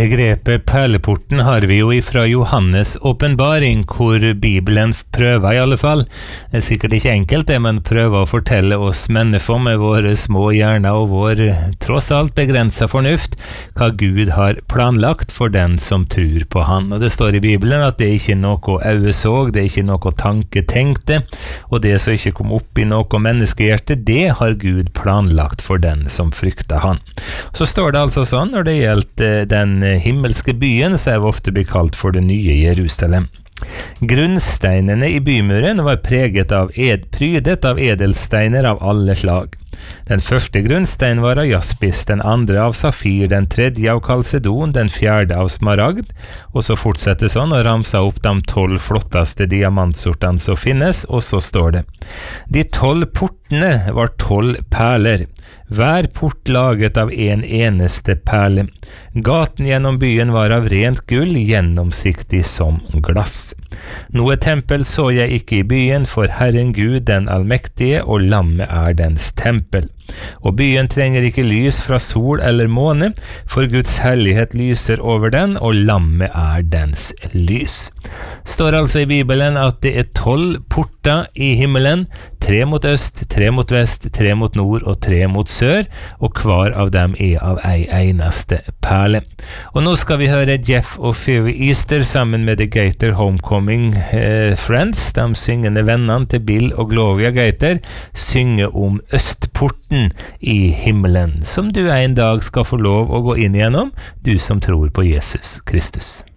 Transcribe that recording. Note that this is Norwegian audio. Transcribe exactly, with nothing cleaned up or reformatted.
Begrepet perleporten har vi jo ifra Johannes åpenbaring, hvor Bibelen prøver i alle fall. Det er sikkert ikke enkelt det, men prøver å fortelle oss mennesker med våre små hjerner og vår tross alt begrenset fornuft, hva Gud har planlagt for den som tror på han. Og det står i Bibelen at det er ikke noe øye så, det er ikke noe tanke tenkte, og det som ikke kom opp i noe menneskehjerte, det har Gud planlagt for den som frykter han. Så står det altså sånn, når det gjelder den himmelske byen, så er vi ofte blitt kalt for det nye Jerusalem. Grunnsteinene i bymuren var preget av ed, prydet av edelsteiner av alle slag. Den første grunnstein var av jaspis, den andre av safir, den tredje av kalsedon, den fjerde av smaragd, og så fortsetter sånn og ramser opp de tolv flotteste diamantsortene som finnes, og så står det: De tolv portene var tolv perler, hver port laget av en eneste perle. Gaten gjennom byen var av rent gull, gjennomsiktig som glass. Noe tempel så jeg ikke i byen, for Herren Gud den allmektige, og lammet er dens tempel. Og byen trenger ikke lys fra sol eller måne, for Guds herlighet lyser over den, og lammet er dens lys. Står altså i Bibelen at det er tolv porter i himmelen, tre mot øst, tre mot vest, tre mot nord og tre mot sør, og hver av dem er av ei eneste perle. Og nå skal vi høre Jeff og Phoebe Easter sammen med The Gator Homecoming eh, Friends, de syngende vennene til Bill og Gloria Gator, synger om østporten i himmelen, som du en dag skal få lov å gå inn gjennom, du som tror på Jesus Kristus.